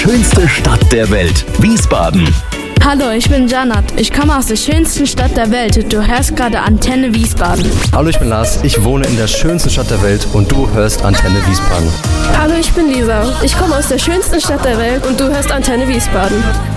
Schönste Stadt der Welt, Wiesbaden. Hallo, ich bin Janat. Ich komme aus der schönsten Stadt der Welt. Du hörst gerade Antenne Wiesbaden. Hallo, ich bin Lars. Ich wohne in der schönsten Stadt der Welt und du hörst Antenne Wiesbaden. Hallo, ich bin Lisa. Ich komme aus der schönsten Stadt der Welt und du hörst Antenne Wiesbaden.